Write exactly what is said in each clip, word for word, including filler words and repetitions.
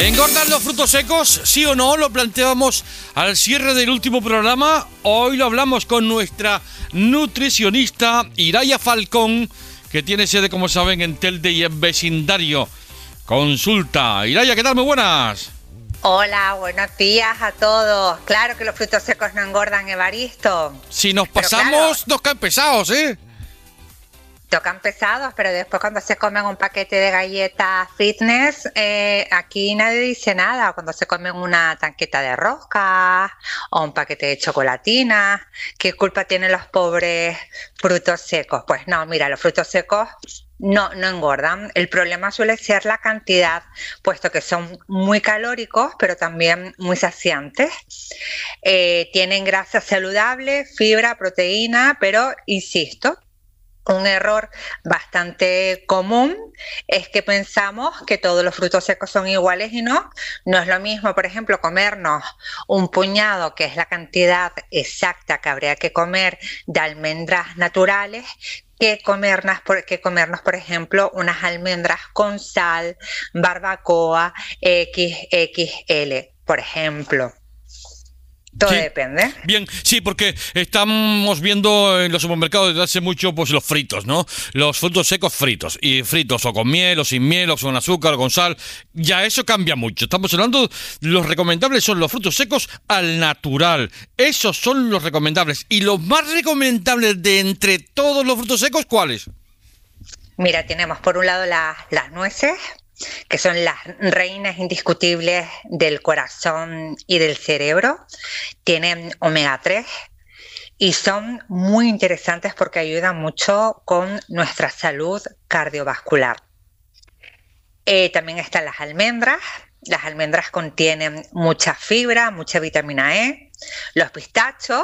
¿Engordan los frutos secos? ¿Sí o no? Lo planteamos al cierre del último programa. Hoy lo hablamos con nuestra nutricionista Iraya Falcón, que tiene sede, como saben, en Telde y en vecindario. Consulta. Iraya, ¿qué tal? Muy buenas. Hola, buenos días a todos. Claro que los frutos secos no engordan, Evaristo. Si nos pasamos, claro, nos caen pesados, ¿eh? Tocan pesados, pero después cuando se comen un paquete de galletas fitness, eh, aquí nadie dice nada. Cuando se comen una tanqueta de rosca o un paquete de chocolatina, ¿qué culpa tienen los pobres frutos secos? Pues no, mira, los frutos secos no, no engordan. El problema suele ser la cantidad, puesto que son muy calóricos, pero también muy saciantes. Eh, tienen grasa saludable, fibra, proteína, pero insisto, un error bastante común es que pensamos que todos los frutos secos son iguales y no. No es lo mismo, por ejemplo, comernos un puñado, que es la cantidad exacta que habría que comer de almendras naturales, que comernos, por, que comernos, por ejemplo, unas almendras con sal, barbacoa, equis equis ele, por ejemplo. Todo sí, depende. Bien, sí, porque estamos viendo en los supermercados desde hace mucho pues los fritos, ¿no? Los frutos secos fritos. Y fritos o con miel, o sin miel, o con azúcar, o con sal. Ya eso cambia mucho. Estamos hablando, los recomendables son los frutos secos al natural. Esos son los recomendables. ¿Y los más recomendables de entre todos los frutos secos, cuáles? Mira, tenemos por un lado las, las nueces, que son las reinas indiscutibles del corazón y del cerebro. Tienen omega tres y son muy interesantes porque ayudan mucho con nuestra salud cardiovascular. Eh, también están las almendras. Las almendras contienen mucha fibra, mucha vitamina E. Los pistachos,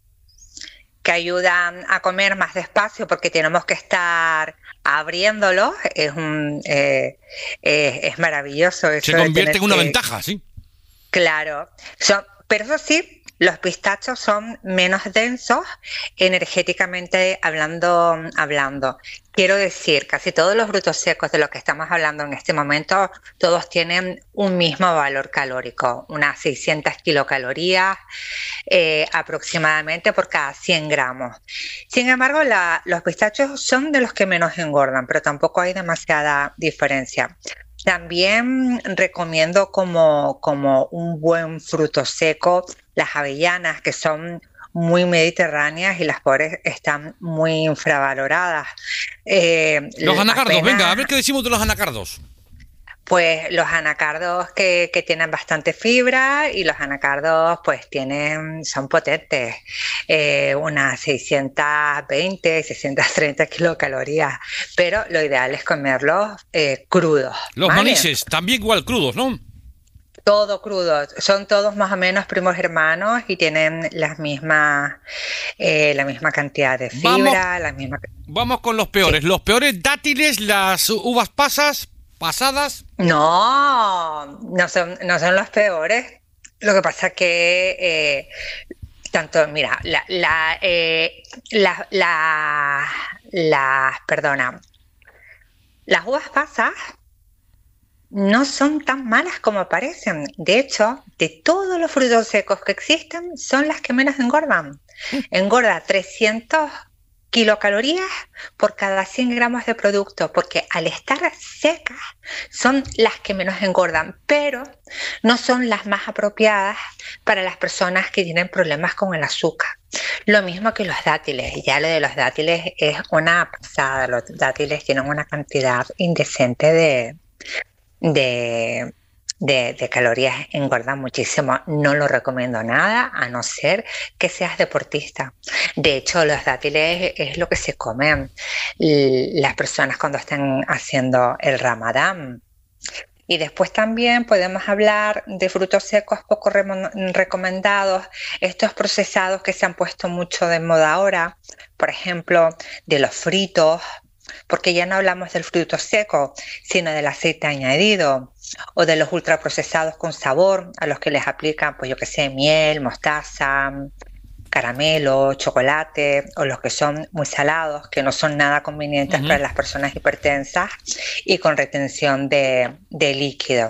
que ayudan a comer más despacio porque tenemos que estar abriéndolo, es un eh, eh, es maravilloso. Eso se convierte en una que... ventaja, sí. Claro, son, pero eso sí, los pistachos son menos densos energéticamente hablando, hablando. Quiero decir, casi todos los frutos secos de los que estamos hablando en este momento, todos tienen un mismo valor calórico, unas seiscientas kilocalorías eh, aproximadamente por cada cien gramos. Sin embargo, la, los pistachos son de los que menos engordan, pero tampoco hay demasiada diferencia. También recomiendo como, como un buen fruto seco las avellanas, que son muy mediterráneas y las pobres están muy infravaloradas. Eh, los anacardos, apenas, venga, a ver qué decimos de los anacardos. Pues los anacardos que, que tienen bastante fibra, y los anacardos pues tienen, son potentes, eh, unas seiscientas veinte, seiscientas treinta kilocalorías, pero lo ideal es comerlos eh, crudos. Los ¿vale? manises, también igual crudos, ¿no? Todo crudo, son todos más o menos primos hermanos y tienen las mismas, eh, la misma cantidad de fibra, vamos, la misma... Vamos con los peores, sí. Los peores dátiles, las uvas pasas, pasadas. No, no son, no son los peores. Lo que pasa es que eh, tanto, mira, la, la, eh, la, la, la, perdona, las uvas pasas no son tan malas como parecen. De hecho, de todos los frutos secos que existen, son las que menos engordan. Engorda trescientas kilocalorías por cada cien gramos de producto, porque al estar secas son las que menos engordan, pero no son las más apropiadas para las personas que tienen problemas con el azúcar. Lo mismo que los dátiles. Ya lo de los dátiles es una pasada. Los dátiles tienen una cantidad indecente de de, de, de calorías, engordan muchísimo. No lo recomiendo nada, a no ser que seas deportista. De hecho, los dátiles es lo que se comen las personas cuando están haciendo el Ramadán. Y después también podemos hablar de frutos secos poco re- recomendados, estos procesados que se han puesto mucho de moda ahora, por ejemplo, de los fritos, porque ya no hablamos del fruto seco, sino del aceite añadido, o de los ultraprocesados con sabor, a los que les aplican, pues yo que sé, miel, mostaza, caramelo, chocolate, o los que son muy salados, que no son nada convenientes uh-huh. para las personas hipertensas y con retención de, de líquido.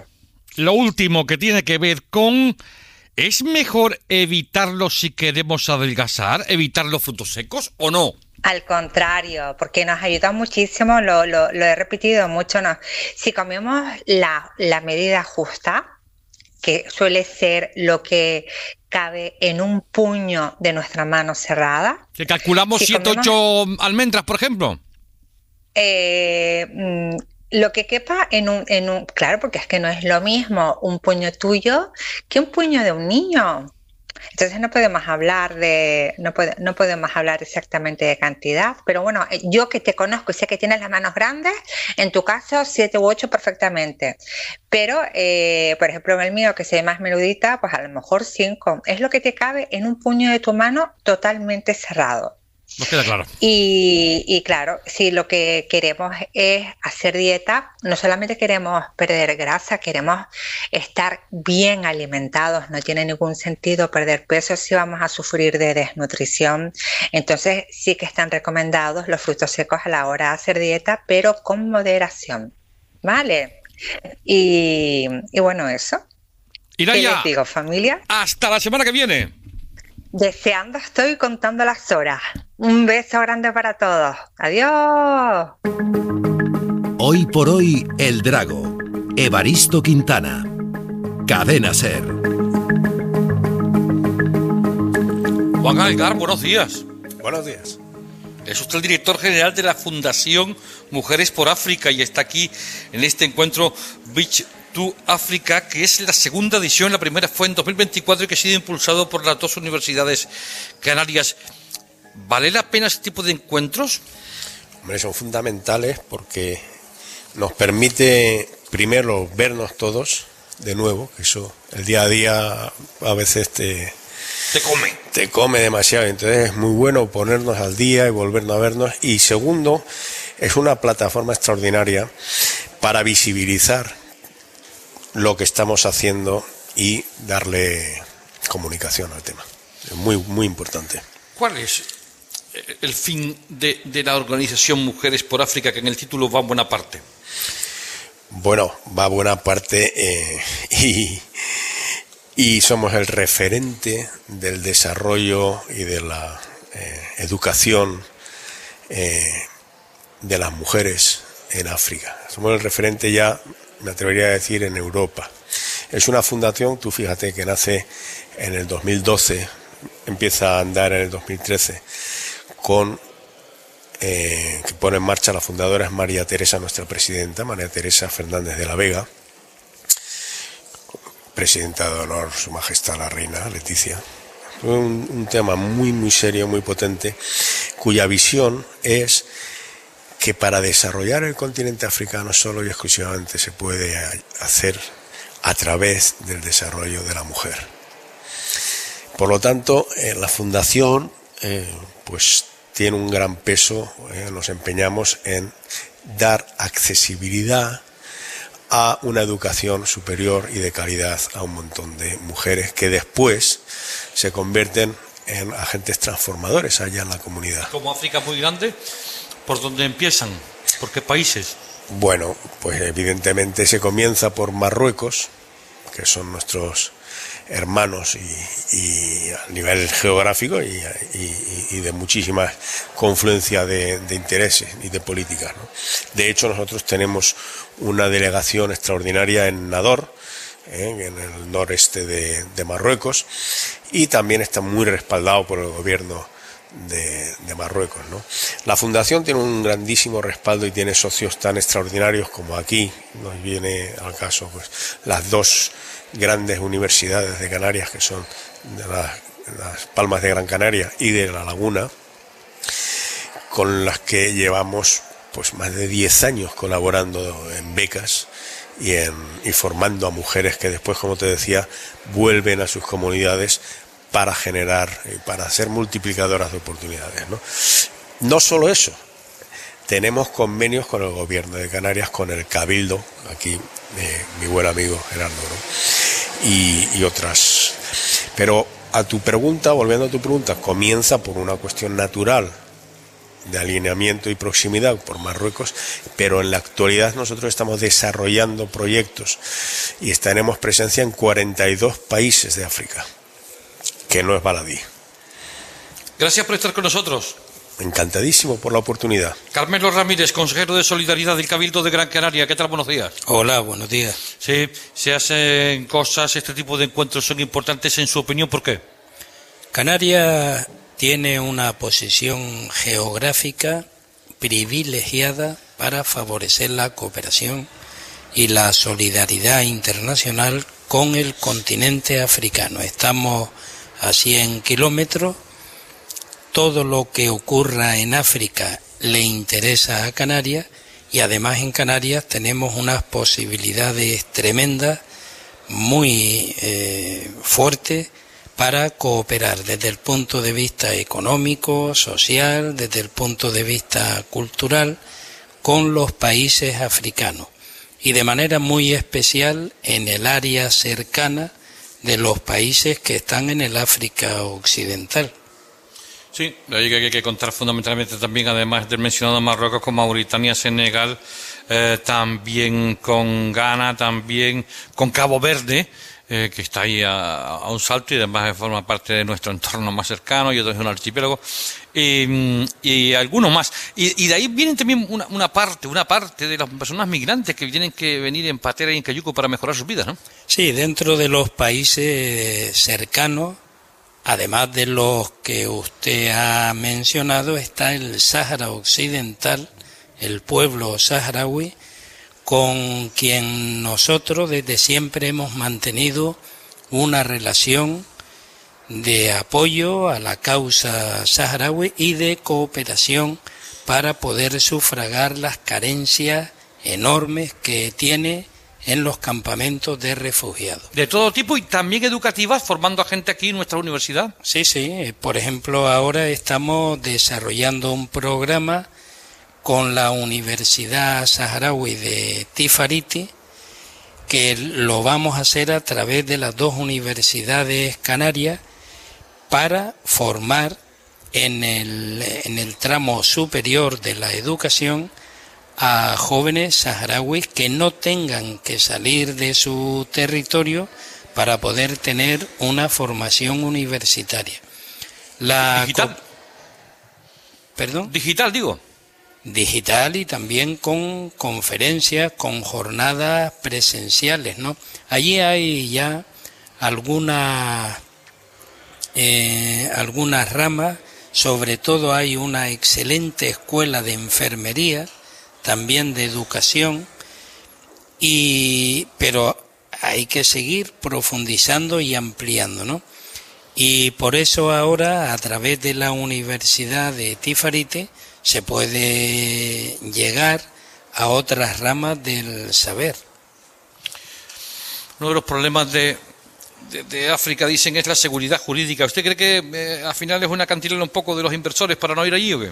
lo último que tiene que ver con... ¿Es mejor evitarlo si queremos adelgazar? ¿Evitar los frutos secos o no? Al contrario, porque nos ayuda muchísimo, lo, lo, lo he repetido mucho, no. Si comemos la, la medida justa, que suele ser lo que cabe en un puño de nuestra mano cerrada. ¿Que calculamos siete, ocho almendras, por ejemplo? Eh... Mm, Lo que quepa en un, en un... Claro, porque es que no es lo mismo un puño tuyo que un puño de un niño. Entonces no podemos hablar de... No, puede, no podemos hablar exactamente de cantidad, pero bueno, yo que te conozco y sé que tienes las manos grandes, en tu caso siete u ocho perfectamente. Pero, eh, por ejemplo, en el mío, que soy más menudita, pues a lo mejor cinco. Es lo que te cabe en un puño de tu mano totalmente cerrado. Nos queda claro. Y, y claro, si lo que queremos es hacer dieta, no solamente queremos perder grasa, queremos estar bien alimentados. No tiene ningún sentido perder peso si vamos a sufrir de desnutrición. Entonces sí que están recomendados los frutos secos a la hora de hacer dieta, pero con moderación, ¿vale? Y, y bueno, eso. Iráia, ¿qué les digo, familia? Hasta la semana que viene. Deseando estoy, contando las horas. Un beso grande para todos. Adiós. Hoy por hoy, El Drago. Evaristo Quintana. Cadena SER. Juan Algar, buenos días. Buenos días. Es usted el director general de la Fundación Mujeres por África y está aquí en este encuentro Beach to África, que es la segunda edición. La primera fue en dos mil veinticuatro y que ha sido impulsado por las dos universidades canarias. ¿Vale la pena ese tipo de encuentros? Hombre, son fundamentales porque nos permite primero vernos todos de nuevo, que eso el día a día a veces te... Te come. Te come demasiado, entonces es muy bueno ponernos al día y volvernos a vernos. Y segundo, es una plataforma extraordinaria para visibilizar lo que estamos haciendo y darle comunicación al tema. Es muy, muy importante. ¿Cuál es el fin de, de la organización Mujeres por África, que en el título va buena parte? Bueno, va buena parte eh, y, y somos el referente del desarrollo y de la eh, educación eh, de las mujeres en África. Somos el referente ya, me atrevería a decir, en Europa. Es una fundación, tú fíjate, que nace en el dos mil doce, empieza a andar en el dos mil trece, con eh, que pone en marcha la fundadora es María Teresa, nuestra presidenta, María Teresa Fernández de la Vega, presidenta de honor Su Majestad la Reina Leticia. Un, un tema muy, muy serio, muy potente, cuya visión es que para desarrollar el continente africano solo y exclusivamente se puede hacer a través del desarrollo de la mujer. Por lo tanto, eh, la fundación eh, pues tiene un gran peso, eh, nos empeñamos en dar accesibilidad a una educación superior y de calidad a un montón de mujeres que después se convierten en agentes transformadores allá en la comunidad. Como África muy grande, ¿por dónde empiezan? ¿Por qué países? Bueno, pues evidentemente se comienza por Marruecos, que son nuestros hermanos y, y a nivel geográfico y, y, y de muchísima confluencia de, de intereses y de políticas, ¿no? De hecho, nosotros tenemos una delegación extraordinaria en Nador, ¿eh? en el noreste de, de Marruecos, y también está muy respaldado por el gobierno de, de Marruecos, ¿no? La fundación tiene un grandísimo respaldo y tiene socios tan extraordinarios como aquí nos viene al caso, pues las dos grandes universidades de Canarias, que son de las, las Palmas de Gran Canaria y de La Laguna, con las que llevamos pues más de diez años colaborando en becas y, en, y formando a mujeres que después, como te decía, vuelven a sus comunidades para generar y para ser multiplicadoras de oportunidades, ¿no? No solo eso, tenemos convenios con el gobierno de Canarias, con el Cabildo, aquí eh, mi buen amigo Gerardo, ¿no? y, y otras. Pero a tu pregunta, volviendo a tu pregunta, comienza por una cuestión natural de alineamiento y proximidad por Marruecos, pero en la actualidad nosotros estamos desarrollando proyectos y tenemos presencia en cuarenta y dos países de África, que no es baladí. Gracias por estar con nosotros. Encantadísimo por la oportunidad. Carmelo Ramírez, consejero de Solidaridad del Cabildo de Gran Canaria. ¿Qué tal? Buenos días. Hola, buenos días. Sí, se hacen cosas, este tipo de encuentros son importantes en su opinión, ¿por qué? Canarias tiene una posición geográfica privilegiada para favorecer la cooperación y la solidaridad internacional con el continente africano. Estamos a cien kilómetros. Todo lo que ocurra en África le interesa a Canarias y además en Canarias tenemos unas posibilidades tremendas, muy eh, fuertes, para cooperar desde el punto de vista económico, social, desde el punto de vista cultural, con los países africanos y de manera muy especial en el área cercana de los países que están en el África occidental. Sí, hay que, hay que contar fundamentalmente también, además del mencionado Marruecos, con Mauritania, Senegal, eh, también con Ghana, también con Cabo Verde, eh, que está ahí a, a un salto y además forma parte de nuestro entorno más cercano, y otro es un archipiélago, y, y algunos más. Y, y de ahí vienen también una, una parte, una parte de las personas migrantes que tienen que venir en Patera y en Cayuco para mejorar sus vidas, ¿no? Sí, dentro de los países cercanos, además de los que usted ha mencionado, está el Sáhara Occidental, el pueblo saharaui, con quien nosotros desde siempre hemos mantenido una relación de apoyo a la causa saharaui y de cooperación para poder sufragar las carencias enormes que tiene en los campamentos de refugiados. De todo tipo y también educativas, formando a gente aquí en nuestra universidad. Sí, sí. Por ejemplo, ahora estamos desarrollando un programa con la Universidad Saharaui de Tifariti, que lo vamos a hacer a través de las dos universidades canarias para formar en el, en el tramo superior de la educación a jóvenes saharauis que no tengan que salir de su territorio para poder tener una formación universitaria. La ¿Digital? Co- ¿Perdón? Digital, digo. Digital y también con conferencias, con jornadas presenciales, ¿no? Allí hay ya algunas eh, algunas ramas, sobre todo hay una excelente escuela de enfermería, también de educación, y pero hay que seguir profundizando y ampliando, ¿no? Y por eso ahora, a través de la Universidad de Tifariti, se puede llegar a otras ramas del saber. Uno de los problemas de, de, de África, dicen, es la seguridad jurídica. ¿Usted cree que eh, al final es una cantilena un poco de los inversores para no ir allí o qué?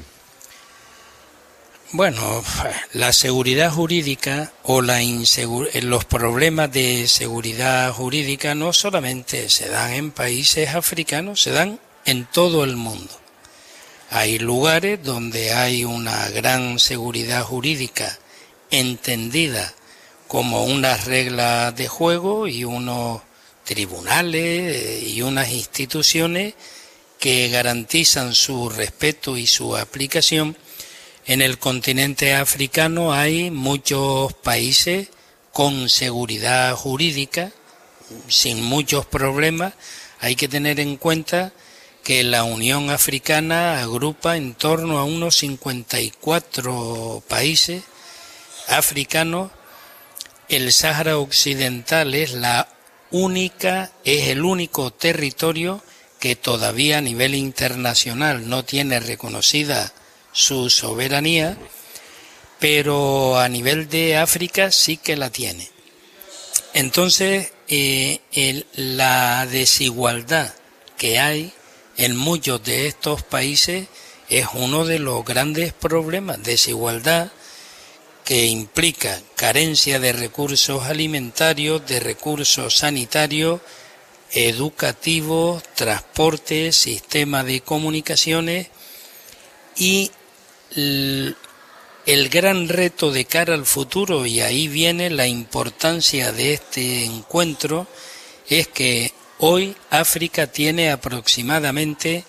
Bueno, la seguridad jurídica o la insegu- los problemas de seguridad jurídica no solamente se dan en países africanos, se dan en todo el mundo. Hay lugares donde hay una gran seguridad jurídica entendida como unas reglas de juego y unos tribunales y unas instituciones que garantizan su respeto y su aplicación. En el continente africano hay muchos países con seguridad jurídica, sin muchos problemas. Hay que tener en cuenta que la Unión Africana agrupa en torno a unos cincuenta y cuatro países africanos. El Sáhara Occidental es la única, es el único territorio que todavía a nivel internacional no tiene reconocida su soberanía, pero a nivel de África sí que la tiene. Entonces, eh, el, la desigualdad que hay en muchos de estos países es uno de los grandes problemas. Desigualdad que implica carencia de recursos alimentarios, de recursos sanitarios, educativos, transporte, sistema de comunicaciones, y el, el gran reto de cara al futuro, y ahí viene la importancia de este encuentro, es que hoy África tiene aproximadamente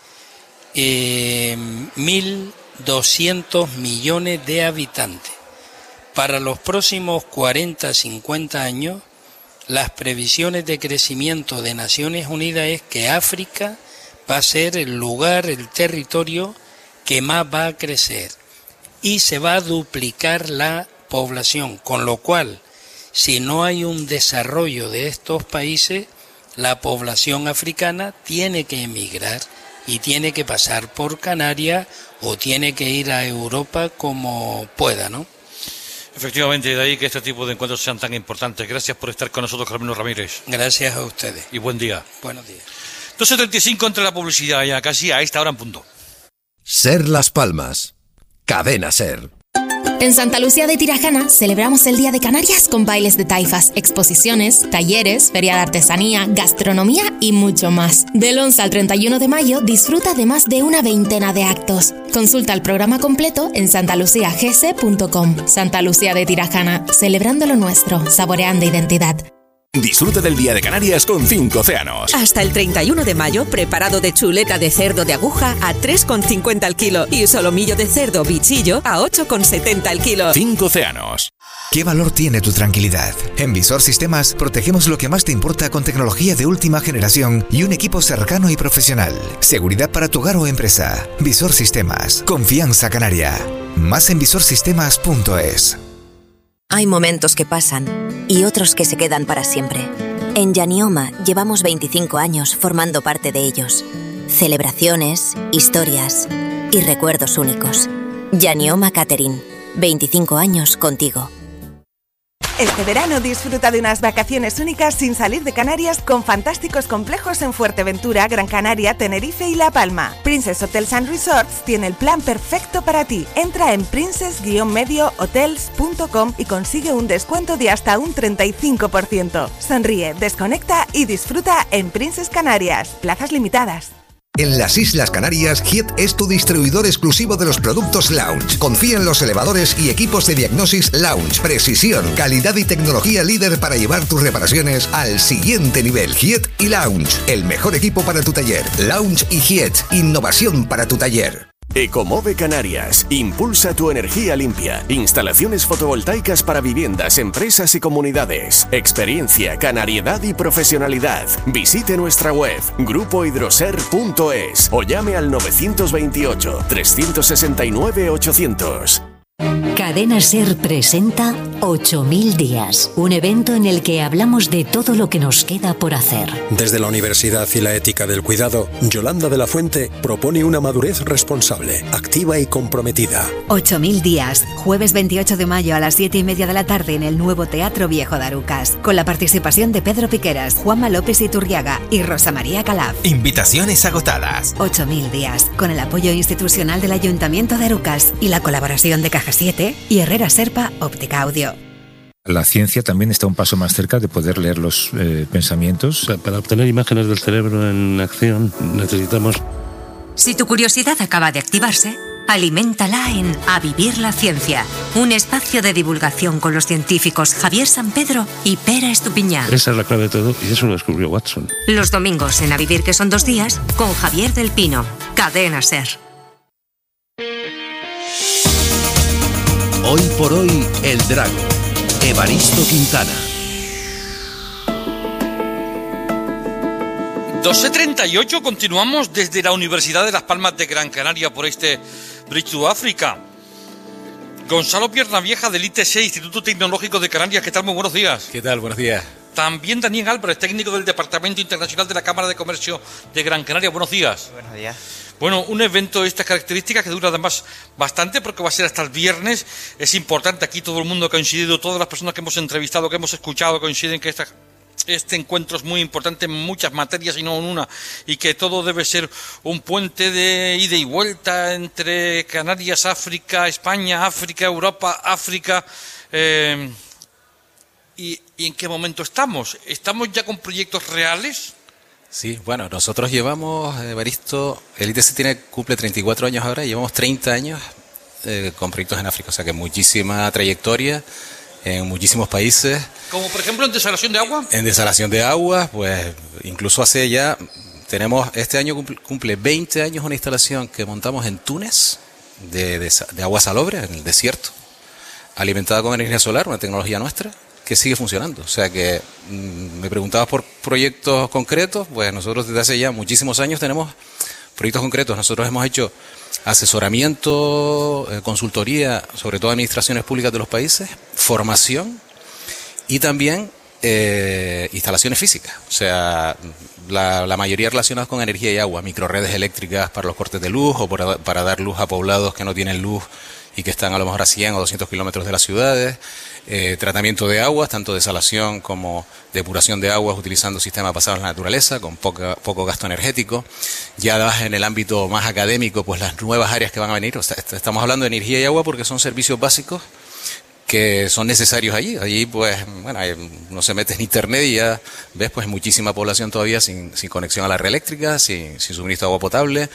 eh, mil doscientos millones de habitantes. Para los próximos cuarenta a cincuenta años, las previsiones de crecimiento de Naciones Unidas es que África va a ser el lugar, el territorio que más va a crecer y se va a duplicar la población, con lo cual, si no hay un desarrollo de estos países, la población africana tiene que emigrar y tiene que pasar por Canarias o tiene que ir a Europa como pueda, ¿no? Efectivamente, de ahí que este tipo de encuentros sean tan importantes. Gracias por estar con nosotros, Carmelo Ramírez. Gracias a ustedes. Y buen día. Buenos días. doce treinta y cinco entre la publicidad, ya casi a esta hora en punto. Ser Las Palmas. Cadena Ser. En Santa Lucía de Tirajana celebramos el Día de Canarias con bailes de taifas, exposiciones, talleres, feria de artesanía, gastronomía y mucho más. Del once al treinta y uno de mayo disfruta de más de una veintena de actos. Consulta el programa completo en santa lucía g c punto com. Santa Lucía de Tirajana, celebrando lo nuestro, saboreando identidad. Disfruta del Día de Canarias con Cinco Océanos. Hasta el treinta y uno de mayo, preparado de chuleta de cerdo de aguja a tres con cincuenta al kilo y solomillo de cerdo bichillo a ocho con setenta al kilo. Cinco Océanos. ¿Qué valor tiene tu tranquilidad? En Visor Sistemas protegemos lo que más te importa con tecnología de última generación y un equipo cercano y profesional. Seguridad para tu hogar o empresa. Visor Sistemas. Confianza canaria. Más en visor sistemas punto es. Hay momentos que pasan y otros que se quedan para siempre. En Yanioma llevamos veinticinco años formando parte de ellos. Celebraciones, historias y recuerdos únicos. Yanioma Catering. veinticinco años contigo. Este verano disfruta de unas vacaciones únicas sin salir de Canarias con fantásticos complejos en Fuerteventura, Gran Canaria, Tenerife y La Palma. Princess Hotels and Resorts tiene el plan perfecto para ti. Entra en princess medio hotels punto com y consigue un descuento de hasta un treinta y cinco por ciento. Sonríe, desconecta y disfruta en Princess Canarias. Plazas limitadas. En las Islas Canarias, Hiet es tu distribuidor exclusivo de los productos Lounge. Confía en los elevadores y equipos de diagnosis Lounge. Precisión, calidad y tecnología líder para llevar tus reparaciones al siguiente nivel. Hiet y Lounge, el mejor equipo para tu taller. Lounge y Hiet, innovación para tu taller. Ecomove Canarias. Impulsa tu energía limpia. Instalaciones fotovoltaicas para viviendas, empresas y comunidades. Experiencia, canariedad y profesionalidad. Visite nuestra web grupo hidroser punto es o llame al novecientos veintiocho, trescientos sesenta y nueve, ochocientos. Cadena Ser presenta ocho mil días, un evento en el que hablamos de todo lo que nos queda por hacer. Desde la Universidad y la Ética del Cuidado, Yolanda de la Fuente propone una madurez responsable, activa y comprometida. ocho mil días, jueves veintiocho de mayo a las siete y media de la tarde en el nuevo Teatro Viejo de Arucas, con la participación de Pedro Piqueras, Juanma López Iturriaga y Rosa María Calaf. Invitaciones agotadas. ocho mil días, con el apoyo institucional del Ayuntamiento de Arucas y la colaboración de Caja siete y Herrera Serpa Óptica Audio. La ciencia también está un paso más cerca de poder leer los eh, pensamientos. Para obtener imágenes del cerebro en acción necesitamos... Si tu curiosidad acaba de activarse, aliméntala en A Vivir la Ciencia, un espacio de divulgación con los científicos Javier San Pedro y Pera Estupiñán. Esa es la clave de todo y eso lo descubrió Watson. Los domingos en A Vivir, que son dos días, con Javier del Pino. Cadena Ser. Hoy por hoy, El Drago. Evaristo Quintana. doce treinta y ocho, continuamos desde la Universidad de Las Palmas de Gran Canaria por este Bridge to Africa. Gonzalo Piernavieja del I T C, Instituto Tecnológico de Canarias. ¿Qué tal? Muy buenos días. ¿Qué tal? Buenos días. También Daniel Álvarez, técnico del Departamento Internacional de la Cámara de Comercio de Gran Canaria. Buenos días. Buenos días. Bueno, un evento de estas características que dura además bastante porque va a ser hasta el viernes. Es importante, aquí todo el mundo ha coincidido, todas las personas que hemos entrevistado, que hemos escuchado, coinciden que esta, este encuentro es muy importante en muchas materias y no en una, y que todo debe ser un puente de ida y vuelta entre Canarias, África, España, África, Europa, África. Eh, y, ¿Y en qué momento estamos? ¿Estamos ya con proyectos reales? Sí, bueno, nosotros llevamos, Evaristo, el I T C tiene, cumple treinta y cuatro años ahora, llevamos treinta años eh, con proyectos en África, o sea que muchísima trayectoria en muchísimos países. Como por ejemplo en desalación de agua. En desalación de agua, pues incluso hace ya, tenemos, este año cumple, cumple veinte años una instalación que montamos en Túnez de, de, de agua salobre, en el desierto, alimentada con energía solar, una tecnología nuestra, que sigue funcionando. O sea que mmm, me preguntabas por proyectos concretos, pues nosotros desde hace ya muchísimos años tenemos proyectos concretos. Nosotros hemos hecho asesoramiento, eh, consultoría, sobre todo administraciones públicas de los países, formación y también eh, instalaciones físicas. O sea, la, la mayoría relacionadas con energía y agua, microredes eléctricas para los cortes de luz o para, para dar luz a poblados que no tienen luz y que están a lo mejor a cien o doscientos kilómetros de las ciudades. Eh, tratamiento de aguas, tanto desalación como depuración de aguas utilizando sistemas basados en la naturaleza, con poca, poco gasto energético. Ya en el ámbito más académico, pues las nuevas áreas que van a venir, o sea, estamos hablando de energía y agua porque son servicios básicos que son necesarios allí. Allí, pues, bueno, no se mete en internet y ya ves, pues, muchísima población todavía sin, sin conexión a la red eléctrica, sin, sin suministro de agua potable,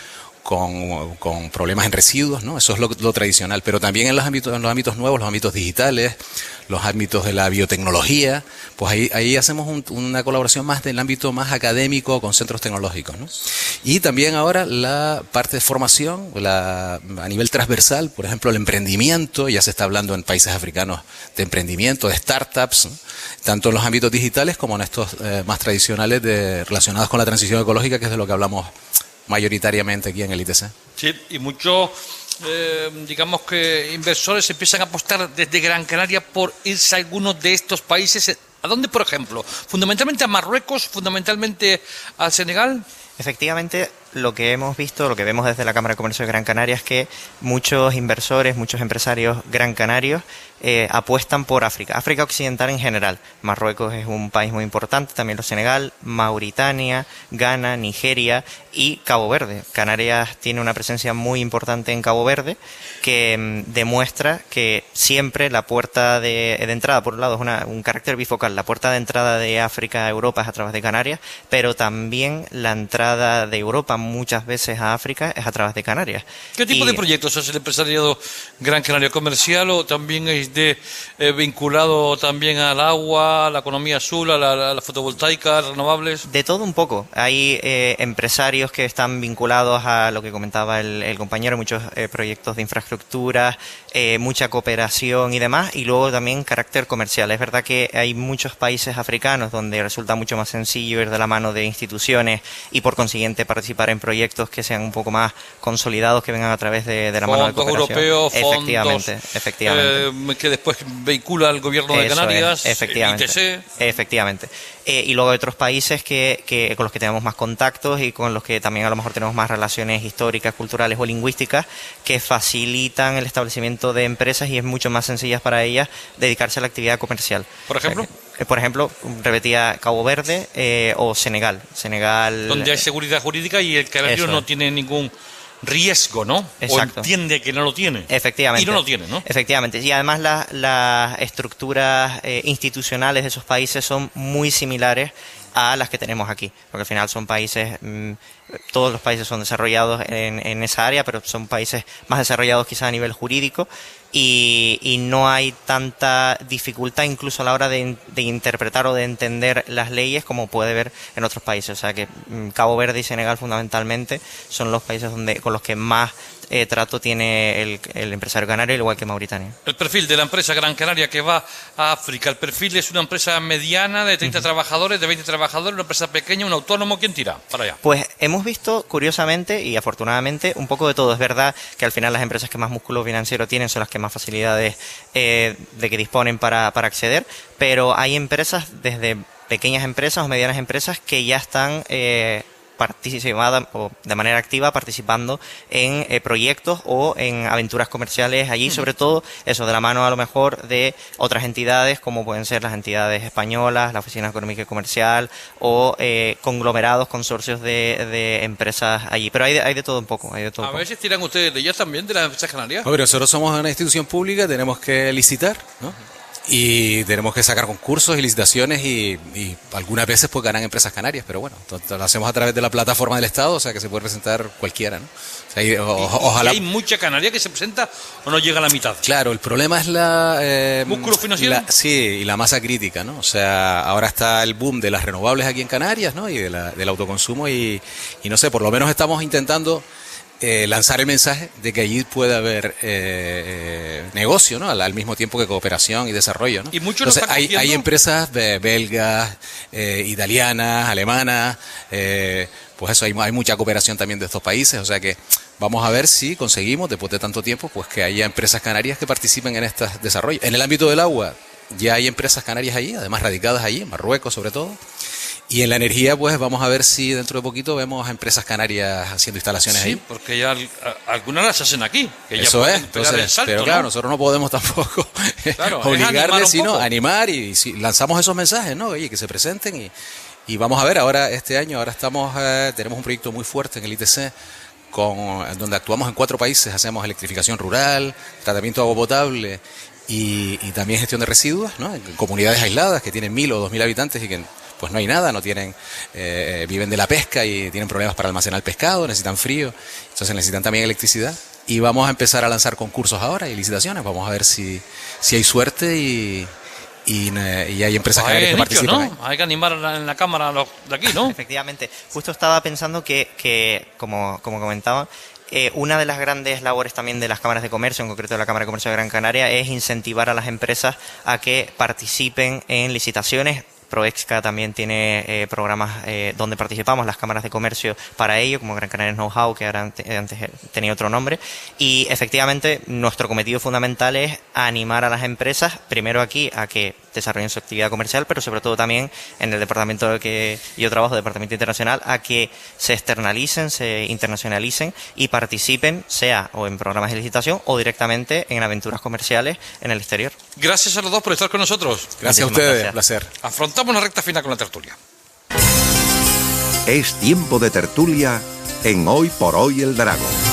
Con, con problemas en residuos, ¿no? Eso es lo, lo tradicional, pero también en los ámbitos, en los ámbitos nuevos, los ámbitos digitales, los ámbitos de la biotecnología, pues ahí, ahí hacemos un, una colaboración más del ámbito más académico con centros tecnológicos, ¿no? Y también ahora la parte de formación, la, a nivel transversal, por ejemplo, el emprendimiento, ya se está hablando en países africanos de emprendimiento, de startups, ¿no? Tanto en los ámbitos digitales como en estos eh, más tradicionales de, relacionados con la transición ecológica, que es de lo que hablamos mayoritariamente aquí en el I T C. Sí, y muchos, eh, digamos que inversores empiezan a apostar desde Gran Canaria por irse a algunos de estos países. ¿A dónde, por ejemplo? ¿Fundamentalmente a Marruecos? ¿Fundamentalmente al Senegal? Efectivamente, lo que hemos visto, lo que vemos desde la Cámara de Comercio de Gran Canaria es que muchos inversores, muchos empresarios gran canarios eh, apuestan por África, África Occidental en general. Marruecos es un país muy importante, también lo Senegal, Mauritania, Ghana, Nigeria y Cabo Verde. Canarias tiene una presencia muy importante en Cabo Verde que mmm, demuestra que siempre la puerta de, de entrada, por un lado, es una, un carácter bifocal. La puerta de entrada de África a Europa es a través de Canarias, pero también la entrada de Europa muchas veces a África es a través de Canarias. ¿Qué tipo y, de proyectos es el empresariado Gran Canaria? ¿Comercial o también es de, eh, vinculado también al agua, a la economía azul, a la, a la fotovoltaica, renovables? De todo un poco. Hay eh, empresarios que están vinculados a lo que comentaba el, el compañero, muchos eh, proyectos de infraestructura, eh, mucha cooperación y demás, y luego también carácter comercial. Es verdad que hay muchos países africanos donde resulta mucho más sencillo ir de la mano de instituciones y por consiguiente participar en proyectos que sean un poco más consolidados, que vengan a través de, de la fondos mano de cooperación. Europeos, efectivamente, fondos, efectivamente. Eh, que después vehicula el gobierno de Eso Canarias, es, efectivamente, I T C. Efectivamente. Eh, y luego hay otros países que, que con los que tenemos más contactos y con los que también a lo mejor tenemos más relaciones históricas, culturales o lingüísticas que facilitan el establecimiento de empresas y es mucho más sencillas para ellas dedicarse a la actividad comercial. ¿Por ejemplo? Eh, por ejemplo, repetía Cabo Verde eh, o Senegal. Senegal. Donde hay seguridad jurídica y el canario no tiene ningún riesgo, ¿no? Exacto. O entiende que no lo tiene. Efectivamente. Y no lo tiene, ¿no? Efectivamente. Y además las la estructuras eh, institucionales de esos países son muy similares a las que tenemos aquí, porque al final son países, mmm, todos los países son desarrollados en, en esa área, pero son países más desarrollados quizás a nivel jurídico y, y no hay tanta dificultad incluso a la hora de, de interpretar o de entender las leyes como puede haber en otros países. O sea que mmm, Cabo Verde y Senegal fundamentalmente son los países donde con los que más Eh, trato tiene el, el empresario canario, igual que Mauritania. El perfil de la empresa Gran Canaria que va a África, el perfil es una empresa mediana de treinta uh-huh. trabajadores, de veinte trabajadores, una empresa pequeña, un autónomo, ¿quién tira para allá? Pues hemos visto, curiosamente y afortunadamente, un poco de todo. Es verdad que al final las empresas que más músculo financiero tienen son las que más facilidades eh, de que disponen para, para acceder, pero hay empresas, desde pequeñas empresas o medianas empresas, que ya están Eh, participada o de manera activa participando en eh, proyectos o en aventuras comerciales allí, sobre todo eso de la mano a lo mejor de otras entidades como pueden ser las entidades españolas, la Oficina Económica y Comercial o eh, conglomerados, consorcios de, de empresas allí, pero hay de, hay de todo un poco, hay de todo. A veces tiran ustedes de ellas también, de las empresas canarias. A ver, nosotros somos una institución pública, tenemos que licitar, ¿no? y tenemos que sacar concursos y licitaciones y, y algunas veces pues ganan empresas canarias, pero bueno, lo hacemos a través de la plataforma del Estado, o sea que se puede presentar cualquiera, ¿no? O sea, y, o, ojalá... ¿Hay mucha canaria que se presenta o no llega a la mitad? Claro, el problema es la... Eh, ¿Músculo financiero? La, sí, y la masa crítica, ¿no? O sea, ahora está el boom de las renovables aquí en Canarias, ¿no? Y de la, del autoconsumo y, y no sé, por lo menos estamos intentando... Eh, lanzar el mensaje de que allí puede haber eh, negocio, ¿no? Al, al mismo tiempo que cooperación y desarrollo, ¿no? Y muchos Entonces, lo hay, están hay empresas eh, belgas, eh, italianas, alemanas, eh, pues eso, hay, hay mucha cooperación también de estos países, o sea que vamos a ver si conseguimos, después de tanto tiempo, pues que haya empresas canarias que participen en estos desarrollos. En el ámbito del agua ya hay empresas canarias allí, además radicadas allí, en Marruecos sobre todo. Y en la energía, pues vamos a ver si dentro de poquito vemos a empresas canarias haciendo instalaciones sí, ahí. Sí, porque ya a, algunas las hacen aquí. Que Eso ya es, entonces, el salto, pero claro, ¿no? nosotros no podemos tampoco claro, obligarles, sino animar y si, lanzamos esos mensajes, ¿no? Oye, que se presenten y, y vamos a ver, ahora este año, ahora estamos, eh, tenemos un proyecto muy fuerte en el I T C, con, donde actuamos en cuatro países, hacemos electrificación rural, tratamiento de agua potable y, y también gestión de residuos, ¿no? En comunidades aisladas que tienen mil o dos mil habitantes y que pues no hay nada, no tienen, eh, viven de la pesca y tienen problemas para almacenar el pescado, necesitan frío, entonces necesitan también electricidad. Y vamos a empezar a lanzar concursos ahora y licitaciones, vamos a ver si, si hay suerte y, y, y hay empresas pues canarias que dicho, participan. ¿no? Hay que animar en la cámara los de aquí, ¿no? Efectivamente, justo estaba pensando que, que como, como comentaba, Eh, una de las grandes labores también de las cámaras de comercio, en concreto de la Cámara de Comercio de Gran Canaria, es incentivar a las empresas a que participen en licitaciones. Proexca también tiene eh, programas eh, donde participamos las cámaras de comercio para ello, como Gran Canaria Know-how, que ahora antes tenía otro nombre. Y efectivamente nuestro cometido fundamental es animar a las empresas, primero aquí, a que desarrollen su actividad comercial, pero sobre todo también en el departamento que yo trabajo, Departamento Internacional, a que se externalicen, se internacionalicen y participen, sea o en programas de licitación o directamente en aventuras comerciales en el exterior. Gracias a los dos por estar con nosotros. Gracias a ustedes, un placer. Afrontamos la recta final con la tertulia. Es tiempo de tertulia en Hoy por Hoy el Drago.